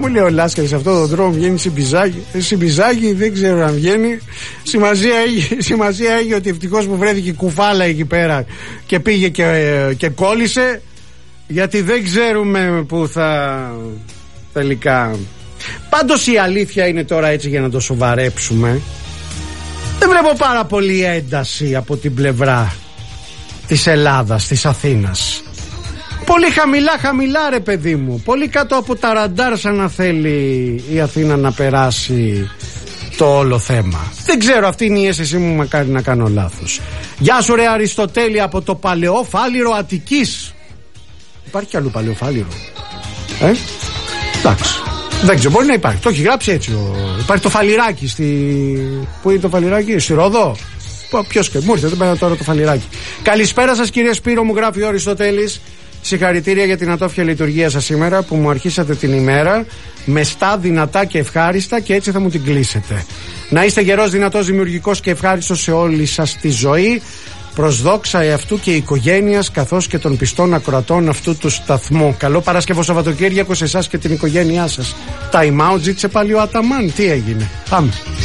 Μου λέει ο Λάσκαρης, αυτό το δρόμο βγαίνει Συμπιζάκι, δεν ξέρω αν βγαίνει. Σημασία έχει ότι ευτυχώς που βρέθηκε κουφάλα εκεί πέρα και πήγε και κόλλησε, γιατί δεν ξέρουμε που θα τελικά. Πάντως η αλήθεια είναι τώρα, έτσι για να το σοβαρέψουμε, δεν βλέπω πάρα πολύ ένταση από την πλευρά της Ελλάδας, της Αθήνας. Πολύ χαμηλά ρε παιδί μου, πολύ κάτω από τα ραντάρ, σαν να θέλει η Αθήνα να περάσει το όλο θέμα. Δεν ξέρω, αυτή είναι η αίσθησή μου, μακάρι να κάνω λάθος. Γεια σου ρε Αριστοτέλη από το Παλαιόφάλιρο Αττικής. Υπάρχει κι αλλού Παλαιόφάλιρο? Εντάξει, δεν ξέρω, μπορεί να υπάρχει, το έχει γράψει έτσι. Υπάρχει το Φαλιράκι Πού είναι το Φαλιράκι? Στη Ρόδο? Ποιος και μου ήρθε τώρα το Φαλιράκι. Καλησπέρα σας κύριε Σπύρο, μου γράφει ο Αριστοτέλης. Συγχαρητήρια για την ατόφια λειτουργία σας σήμερα, που μου αρχίσατε την ημέρα μεστά, δυνατά και ευχάριστα, και έτσι θα μου την κλείσετε. Να είστε γερός, δυνατός, δημιουργικός και ευχάριστος σε όλη σας τη ζωή, προς δόξα εαυτού και οικογένειας, καθώς και των πιστών ακροατών αυτού του σταθμού. Καλό Παρασκευό Σαββατοκύριακο σε εσάς και την οικογένειά σας. Time out, ζήτησε πάλι ο Αταμάν. Τι έγινε? Πάμε.